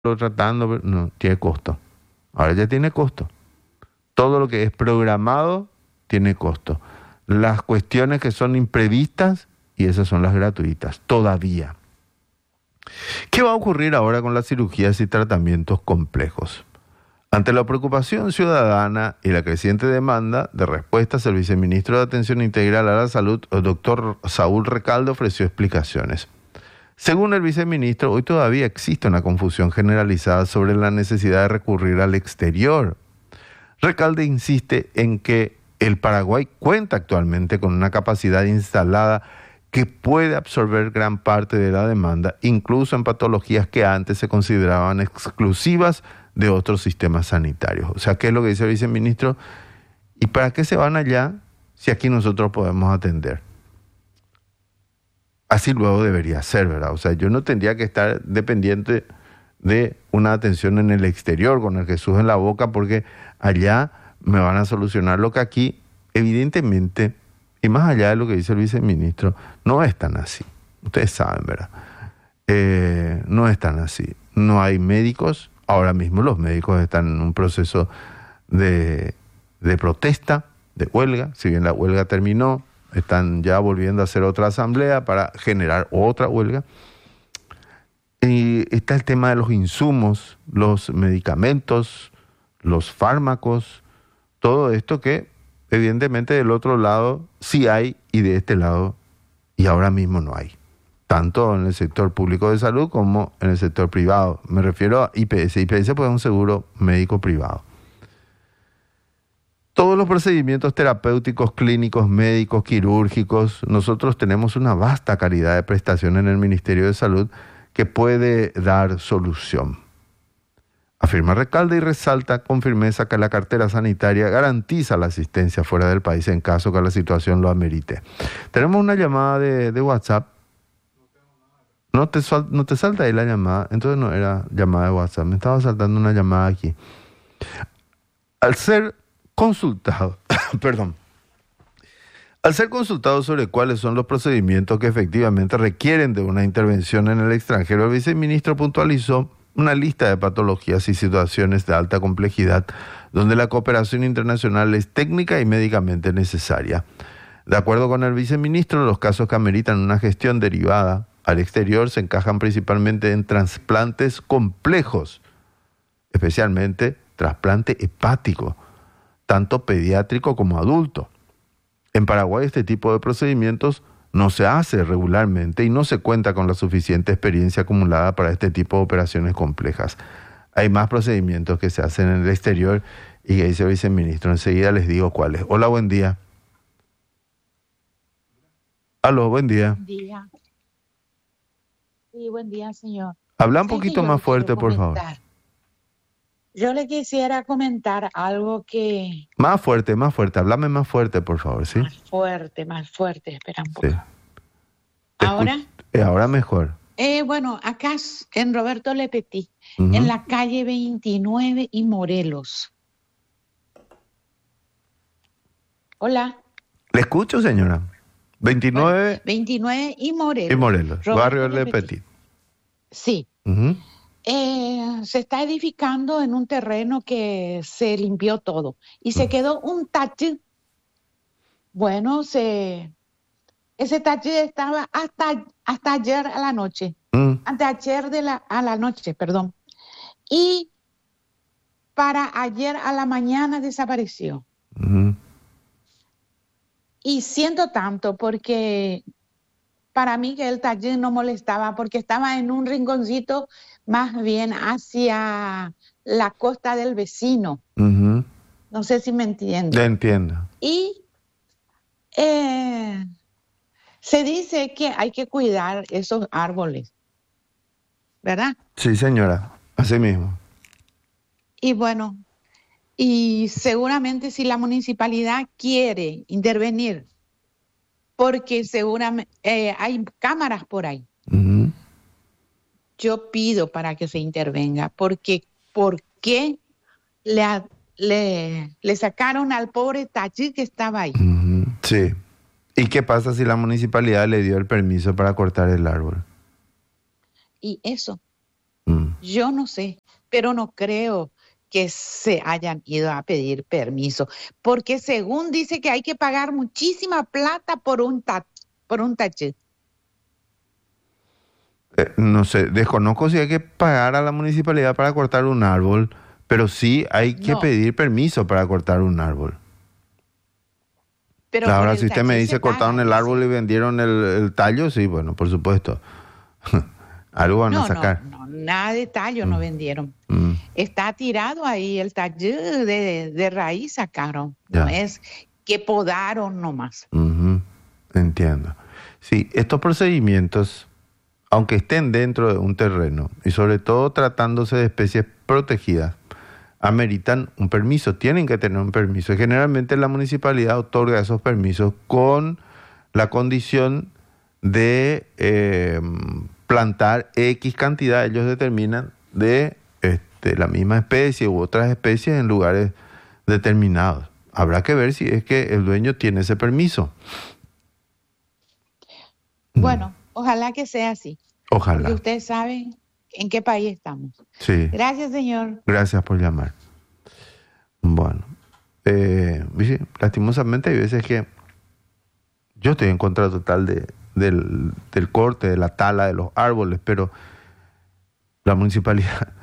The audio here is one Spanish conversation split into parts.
tratando, pero no, tiene costo. Ahora ya tiene costo. Todo lo que es programado tiene costo. Las cuestiones que son imprevistas, y esas son las gratuitas, todavía. ¿Qué va a ocurrir ahora con las cirugías y tratamientos complejos? Ante la preocupación ciudadana y la creciente demanda de respuestas, el viceministro de Atención Integral a la Salud, el doctor Saúl Recalde, ofreció explicaciones. Según el viceministro, hoy todavía existe una confusión generalizada sobre la necesidad de recurrir al exterior. Recalde insiste en que el Paraguay cuenta actualmente con una capacidad instalada que puede absorber gran parte de la demanda, incluso en patologías que antes se consideraban exclusivas de otros sistemas sanitarios. O sea, ¿qué es lo que dice el viceministro? ¿Y para qué se van allá si aquí nosotros podemos atender? Así luego debería ser, ¿verdad? O sea, yo no tendría que estar dependiente de una atención en el exterior con el Jesús en la boca, porque allá me van a solucionar lo que aquí, evidentemente, y más allá de lo que dice el viceministro, no es tan así. Ustedes saben, ¿verdad? No es tan así. No hay médicos. Ahora mismo los médicos están en un proceso de protesta, de huelga. Si bien la huelga terminó, están ya volviendo a hacer otra asamblea para generar otra huelga. Y está el tema de los insumos, los medicamentos, los fármacos, todo esto que evidentemente del otro lado sí hay y de este lado y ahora mismo no hay. Tanto en el sector público de salud como en el sector privado. Me refiero a IPS. IPS pues es un seguro médico privado. Todos los procedimientos terapéuticos, clínicos, médicos, quirúrgicos, nosotros tenemos una vasta calidad de prestación en el Ministerio de Salud que puede dar solución. Afirma Recalde y resalta con firmeza que la cartera sanitaria garantiza la asistencia fuera del país en caso que la situación lo amerite. Tenemos una llamada de WhatsApp. ¿No te salta ahí la llamada? Entonces no era llamada de WhatsApp, me estaba saltando una llamada aquí. Al ser consultado, perdón, al ser consultado sobre cuáles son los procedimientos que efectivamente requieren de una intervención en el extranjero, el viceministro puntualizó una lista de patologías y situaciones de alta complejidad donde la cooperación internacional es técnica y médicamente necesaria. De acuerdo con el viceministro, los casos que ameritan una gestión derivada al exterior se encajan principalmente en trasplantes complejos, especialmente trasplante hepático, tanto pediátrico como adulto. En Paraguay este tipo de procedimientos no se hace regularmente y no se cuenta con la suficiente experiencia acumulada para este tipo de operaciones complejas. Hay más procedimientos que se hacen en el exterior y que dice el viceministro. Enseguida les digo cuáles. Hola, buen día. Aló, buen día. Buen día. Sí, buen día, señor. Habla un poquito más fuerte, por favor. Yo le quisiera comentar algo que... Más fuerte, háblame más fuerte, por favor, ¿sí? Más fuerte, espera un poco. Sí. ¿Ahora? Ahora mejor. Bueno, acá en Roberto Lepetí, en la calle 29 y Morelos. Hola. Le escucho, señora. 29... Bueno, 29 y Morelos. Y Morelos, Roberto barrio Lepetí. Sí. Se está edificando en un terreno que se limpió todo y se quedó un tache. Bueno, ese tache estaba hasta ayer a la noche, anteayer a la noche, perdón. Y para ayer a la mañana desapareció. Y siento tanto porque para mí que el talle no molestaba porque estaba en un rinconcito más bien hacia la costa del vecino. No sé si me entiende. Le entiendo. Y se dice que hay que cuidar esos árboles, ¿verdad? Sí, señora, así mismo. Y bueno, y seguramente si la municipalidad quiere intervenir, porque seguramente hay cámaras por ahí. Yo pido para que se intervenga, porque ¿por qué le sacaron al pobre Tachi que estaba ahí? Sí. ¿Y qué pasa si la municipalidad le dio el permiso para cortar el árbol? Y eso. Yo no sé, pero no creo que se hayan ido a pedir permiso, porque según dice que hay que pagar muchísima plata por un tache. No sé, desconozco si hay que pagar a la municipalidad para cortar un árbol, pero sí hay que pedir permiso para cortar un árbol. Pero ahora, si usted me dice cortaron el árbol y vendieron el tallo, sí, bueno, por supuesto. Algo van a sacar. No, nada de tallo no vendieron. Está tirado ahí el tallo de raíz sacaron. No es que podaron nomás. Entiendo. Sí, estos procedimientos, aunque estén dentro de un terreno y sobre todo tratándose de especies protegidas, ameritan un permiso, tienen que tener un permiso. Y generalmente la municipalidad otorga esos permisos con la condición de plantar X cantidad, ellos determinan, de la misma especie u otras especies en lugares determinados. Habrá que ver si es que el dueño tiene ese permiso. Bueno, ojalá que sea así. Ojalá. Porque ustedes saben en qué país estamos. Sí. Gracias, señor. Gracias por llamar. Bueno, lastimosamente hay veces que yo estoy en contra total del corte, de la tala de los árboles, pero la municipalidad,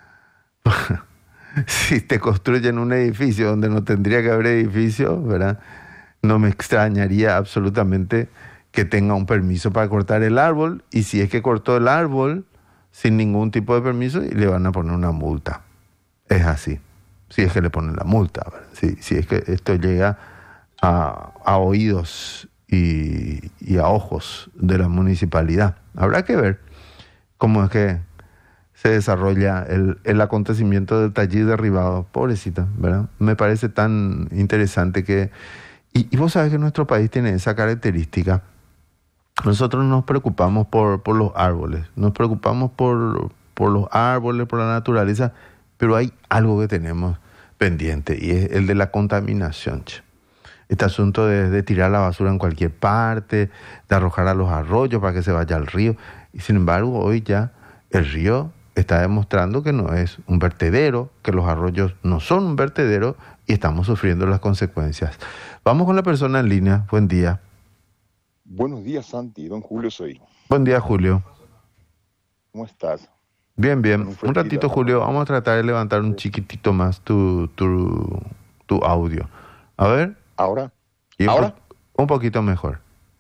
si te construyen un edificio donde no tendría que haber edificio, ¿verdad? No me extrañaría absolutamente que tenga un permiso para cortar el árbol, y si es que cortó el árbol sin ningún tipo de permiso, y le van a poner una multa. Es así. Si es que le ponen la multa, ¿verdad? Si es que esto llega a oídos y a ojos de la municipalidad. Habrá que ver cómo es que se desarrolla el acontecimiento del taller derribado. Pobrecita, ¿verdad? Me parece tan interesante que... Y vos sabés que nuestro país tiene esa característica. Nosotros nos preocupamos por los árboles, nos preocupamos por los árboles, por la naturaleza, pero hay algo que tenemos pendiente y es el de la contaminación. Este asunto de tirar la basura en cualquier parte, de arrojar a los arroyos para que se vaya al río. Y sin embargo, hoy ya el río está demostrando que no es un vertedero, que los arroyos no son un vertedero y estamos sufriendo las consecuencias. Vamos con la persona en línea. Buen día. Buenos días, Santi. Don Julio soy. Buen día, Julio. ¿Cómo estás? Bien, bien. Un ratito, Julio. Vamos a tratar de levantar un chiquitito más tu audio. A ver. ¿Ahora? ¿Ahora? Un poquito mejor.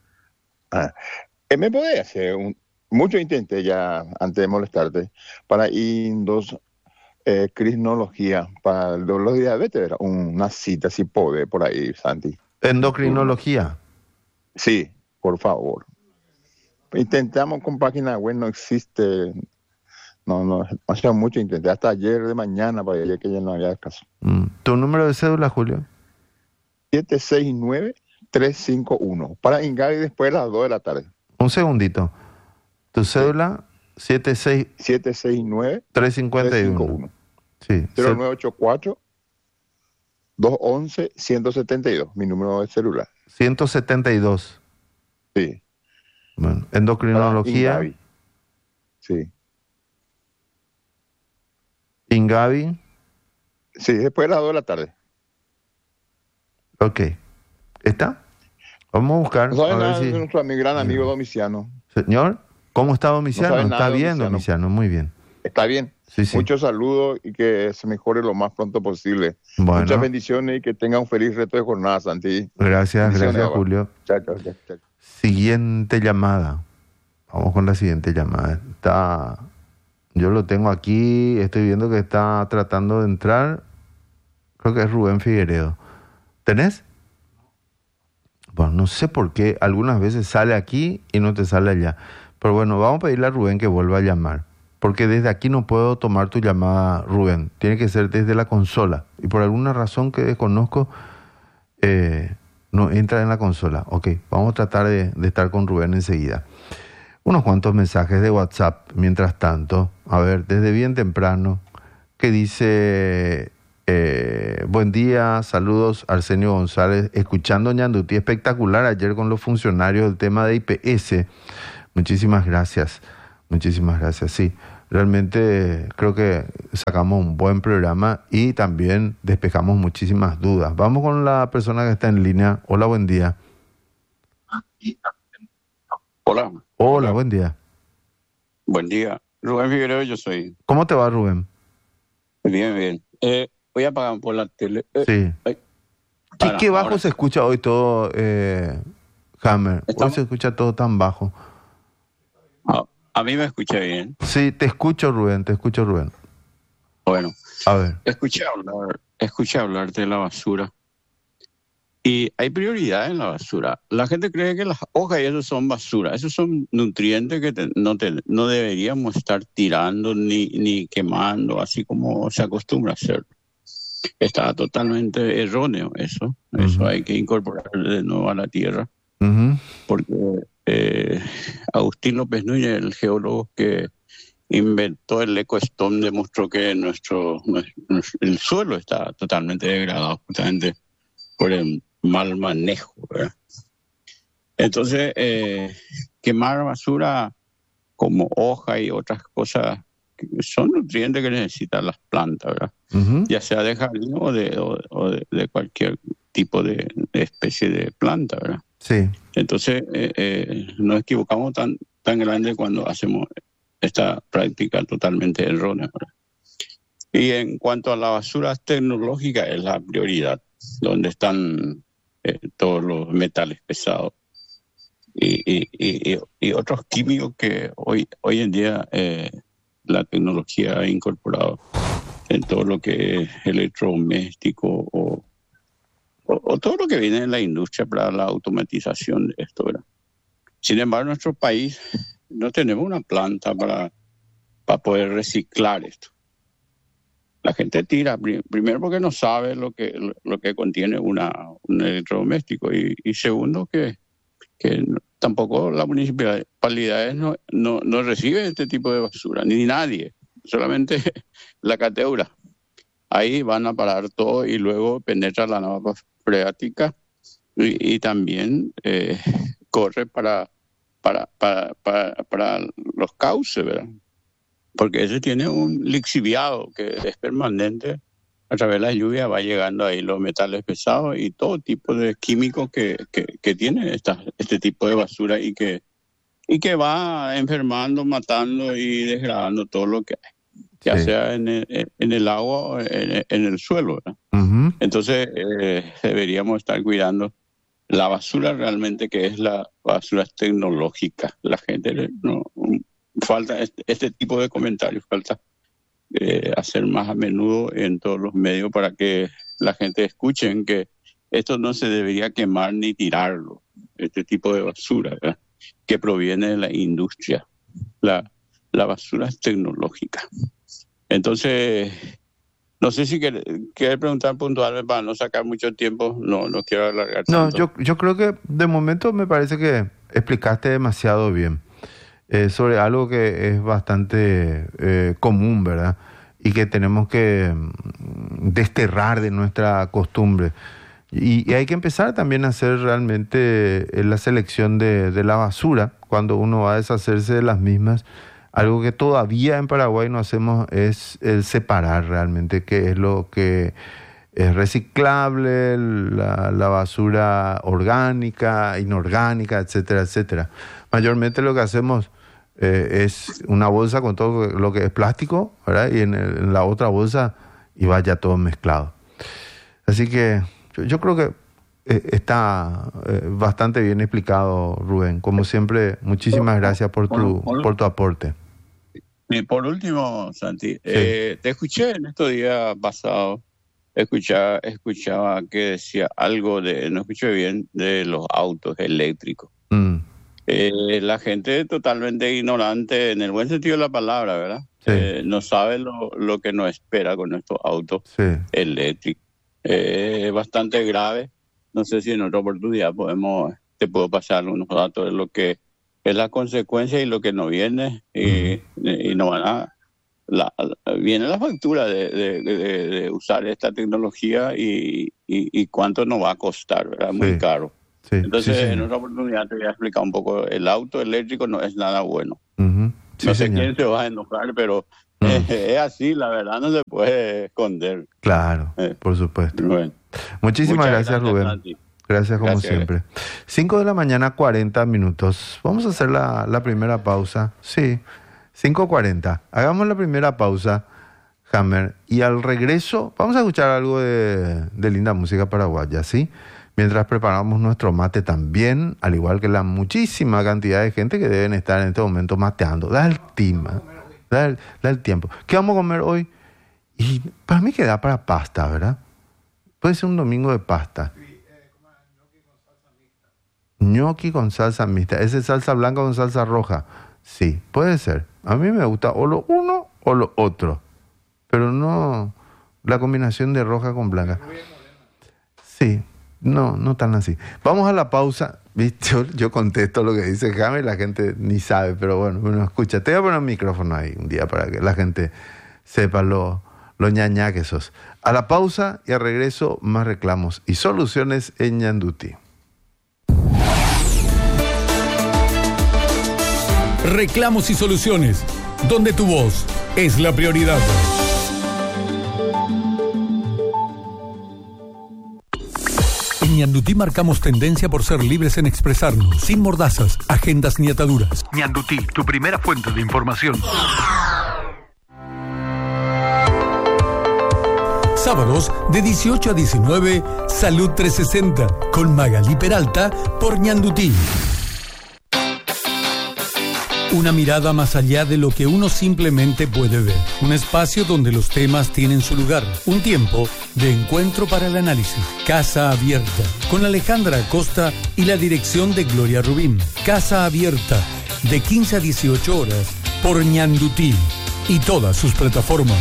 ¿Me podés hacer mucho intenté ya, antes de molestarte, para endocrinología, para los diabetes, una cita, si puede, por ahí, Santi? ¿Endocrinología? Sí, por favor. Intentamos con página web, no existe, no hace mucho intenté, hasta ayer de mañana, para ayer que ya no había caso. ¿Tu número de cédula, Julio? 769-351, para Ingavi después de las 2 de la tarde. Un segundito. ¿Tu cédula? 769-351. Sí. 0984-211-172, mi número de celular. 172. Sí. Bueno, endocrinología. Ingavi. Sí. Ingavi. Sí, después de las 2 de la tarde. Ok. ¿Está? Vamos a buscar. No sabe a nada ver de nuestro gran amigo Domiciano. Señor, ¿cómo está Domiciano? No está bien, Domiciano, muy bien. Está bien. Sí, sí. Muchos saludos y que se mejore lo más pronto posible. Bueno. Muchas bendiciones y que tenga un feliz resto de jornada, Santi. Gracias, Julio. Chao. Siguiente llamada. Vamos con la siguiente llamada. Yo lo tengo aquí, estoy viendo que está tratando de entrar. Creo que es Rubén Figueredo. ¿Tenés? Bueno, no sé por qué algunas veces sale aquí y no te sale allá. Pero bueno, vamos a pedirle a Rubén que vuelva a llamar. Porque desde aquí no puedo tomar tu llamada, Rubén. Tiene que ser desde la consola. Y por alguna razón que desconozco, no entra en la consola. Ok, vamos a tratar de estar con Rubén enseguida. Unos cuantos mensajes de WhatsApp mientras tanto. A ver, desde bien temprano, que dice... buen día, saludos, Arsenio González, escuchando Ñandutí, espectacular ayer con los funcionarios del tema de IPS. Muchísimas gracias, sí. Realmente creo que sacamos un buen programa y también despejamos muchísimas dudas. Vamos con la persona que está en línea. Hola, buen día. Hola. Hola, buen día. Buen día. Rubén Figueroa, yo soy. ¿Cómo te va, Rubén? Bien, bien. Voy a apagar por la tele. Sí. ¿Qué bajo ahora se escucha hoy todo, Hammer? Hoy ¿Estamos? se escucha todo tan bajo. A mí me escucha bien. Sí, te escucho, Rubén, Bueno, A ver. escuché hablar de la basura. Y hay prioridad en la basura. La gente cree que las hojas y eso son basura. Esos son nutrientes que no deberíamos estar tirando ni quemando, así como se acostumbra a hacer. Está totalmente erróneo eso. Eso hay que incorporar de nuevo a la tierra. Porque Agustín López Núñez, el geólogo que inventó el EcoStone, demostró que el suelo está totalmente degradado justamente por el mal manejo, ¿verdad? Entonces, quemar basura como hoja y otras cosas son nutrientes que necesitan las plantas, ¿verdad? Ya sea de jardín o de cualquier tipo de especie de planta, ¿verdad? Sí. Entonces, nos equivocamos tan grande cuando hacemos esta práctica totalmente errónea, ¿verdad? Y en cuanto a la basura tecnológica, es la prioridad, donde están todos los metales pesados y otros químicos que hoy en día la tecnología ha incorporado en todo lo que es electrodoméstico o todo lo que viene en la industria para la automatización de esto, ¿verdad? Sin embargo, en nuestro país no tenemos una planta para poder reciclar esto. La gente tira, primero porque no sabe lo que contiene un electrodoméstico y segundo que tampoco las municipalidades no recibe este tipo de basura, ni nadie, solamente la cateura. Ahí van a parar todo y luego penetra la napa freática y también corre para los cauces, ¿verdad? Porque ese tiene un lixiviado que es permanente. A través de la lluvia va llegando ahí los metales pesados y todo tipo de químicos que tiene este tipo de basura y que va enfermando, matando y degradando todo lo que hay, ya sea en el agua o en el suelo, ¿verdad? Entonces deberíamos estar cuidando la basura realmente, que es la basura tecnológica. La gente falta este tipo de comentarios, falta hacer más a menudo en todos los medios para que la gente escuchen que esto no se debería quemar ni tirarlo, este tipo de basura, ¿verdad?, que proviene de la industria. La basura es tecnológica. Entonces, no sé si quieres preguntar puntualmente para no sacar mucho tiempo. No quiero alargar tanto. No, yo creo que de momento me parece que explicaste demasiado bien sobre algo que es bastante común, ¿verdad? Y que tenemos que desterrar de nuestra costumbre. Y hay que empezar también a hacer realmente la selección de la basura cuando uno va a deshacerse de las mismas. Algo que todavía en Paraguay no hacemos es el separar realmente qué es lo que es reciclable, la basura orgánica, inorgánica, etcétera, etcétera. Mayormente lo que hacemos es una bolsa con todo lo que es plástico, ¿verdad? Y en la otra bolsa y vaya todo mezclado. Así que yo creo que está bastante bien explicado, Rubén. Como siempre, muchísimas gracias por tu aporte. Y por último, Santi, te escuché en estos días pasados, escuchaba que decía algo no escuché bien, de los autos eléctricos. La gente totalmente ignorante, en el buen sentido de la palabra, ¿verdad? Sí. No sabe lo que nos espera con estos autos eléctricos. Es bastante grave. No sé si en otra oportunidad te puedo pasar unos datos de lo que es la consecuencia y lo que nos viene. Y no van a... viene la factura de usar esta tecnología y cuánto nos va a costar, ¿verdad? Muy caro. Sí, entonces, en otra oportunidad te voy a explicar un poco. El auto eléctrico no es nada bueno. Sí, no sé señor. quién se va a enojar, pero es así, la verdad no se puede esconder. Claro, por supuesto. Bueno, Muchísimas muchas gracias, Rubén. Santi. Gracias como Gracias. siempre. 5 de la mañana, 40 minutos. Vamos a hacer la primera pausa. Sí, 5:40. Hagamos la primera pausa, Hammer. Y al regreso vamos a escuchar algo de linda música paraguaya, ¿sí? Mientras preparamos nuestro mate también, al igual que la muchísima cantidad de gente que deben estar en este momento mateando. Da el clima, da el tiempo. ¿Qué vamos a comer hoy? Y para mí queda para pasta, ¿verdad? Puede ser un domingo de pasta. Ñoqui con salsa mixta. ¿Ese salsa blanca con salsa roja? Sí, puede ser. A mí me gusta o lo uno o lo otro. Pero no la combinación de roja con blanca. Sí, no tan así. Vamos a la pausa. ¿Viste? Yo contesto lo que dice Jaime y la gente ni sabe, pero bueno, escucha. Te voy a poner un micrófono ahí un día para que la gente sepa lo ñañá que sos. A la pausa y al regreso, más reclamos y soluciones en Ñandutí. Reclamos y soluciones, donde tu voz es la prioridad. En Ñandutí marcamos tendencia por ser libres en expresarnos, sin mordazas, agendas ni ataduras. Ñandutí, tu primera fuente de información. Sábados de 18 a 19, Salud 360, con Magalí Peralta por Ñandutí. Una mirada más allá de lo que uno simplemente puede ver. Un espacio donde los temas tienen su lugar. Un tiempo de encuentro para el análisis. Casa Abierta, con Alejandra Acosta y la dirección de Gloria Rubín. Casa Abierta, de 15 a 18 horas, por Ñandutí y todas sus plataformas.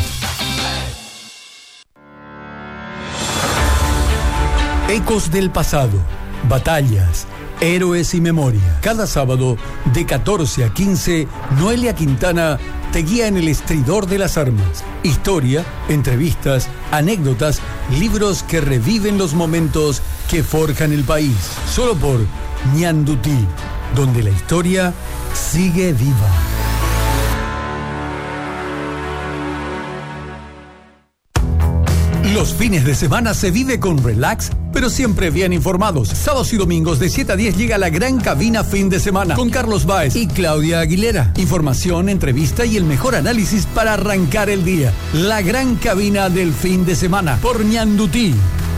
Ecos del pasado, batallas, héroes y memoria. Cada sábado, de 14 a 15, Noelia Quintana te guía en el estridor de las armas. Historia, entrevistas, anécdotas, libros que reviven los momentos que forjan el país. Solo por Ñandutí, donde la historia sigue viva. Los fines de semana se vive con relax, pero siempre bien informados. Sábados y domingos de 7 a 10 llega la gran cabina fin de semana con Carlos Báez y Claudia Aguilera. Información, entrevista y el mejor análisis para arrancar el día. La gran cabina del fin de semana por Ñandutí.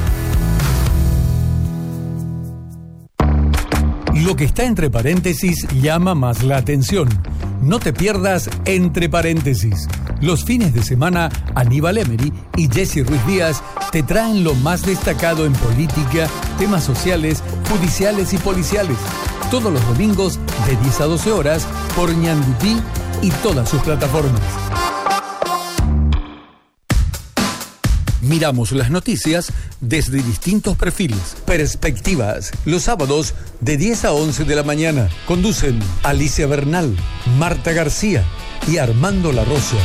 Lo que está entre paréntesis llama más la atención. No te pierdas Entre Paréntesis. Los fines de semana, Aníbal Emery y Jesse Ruiz Díaz te traen lo más destacado en política, temas sociales, judiciales y policiales. Todos los domingos de 10 a 12 horas por Ñandutí y todas sus plataformas. Miramos las noticias desde distintos perfiles, perspectivas. Los sábados de 10 a 11 de la mañana conducen Alicia Bernal, Marta García y Armando La Rosa.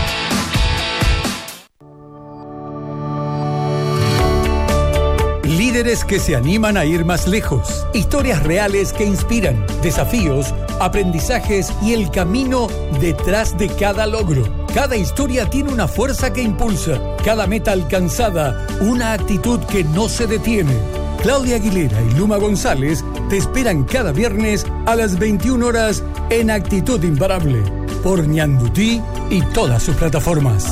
Líderes que se animan a ir más lejos. Historias reales que inspiran. Desafíos, aprendizajes y el camino detrás de cada logro. Cada historia tiene una fuerza que impulsa. Cada meta alcanzada, una actitud que no se detiene. Claudia Aguilera y Luma González te esperan cada viernes a las 21 horas en Actitud Imparable. Por Ñandutí y todas sus plataformas.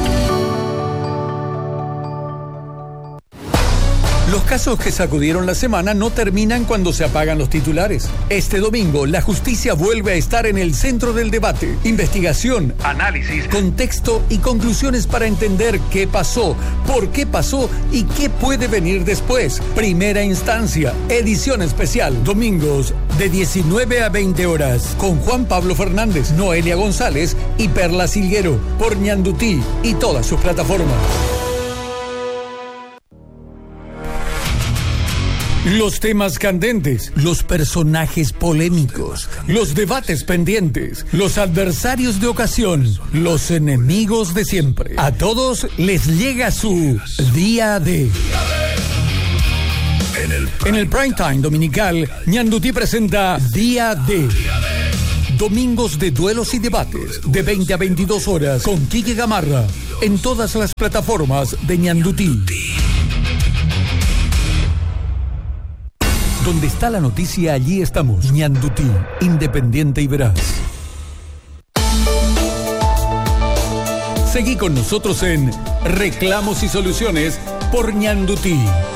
Los casos que sacudieron la semana no terminan cuando se apagan los titulares. Este domingo, la justicia vuelve a estar en el centro del debate. Investigación, análisis, contexto y conclusiones para entender qué pasó, por qué pasó y qué puede venir después. Primera instancia, edición especial. Domingos de 19 a 20 horas. Con Juan Pablo Fernández, Noelia González y Perla Silguero. Por Ñandutí y todas sus plataformas. Los temas candentes, los personajes polémicos, los debates pendientes, los adversarios de ocasión, los enemigos de siempre. A todos les llega su Día D. En el prime time dominical, Ñandutí presenta Día D. Domingos de duelos y debates, de 20 a 22 horas, con Quique Gamarra, en todas las plataformas de Ñandutí. Donde está la noticia, allí estamos. Ñandutí, independiente y veraz. Seguí con nosotros en Reclamos y Soluciones por Ñandutí.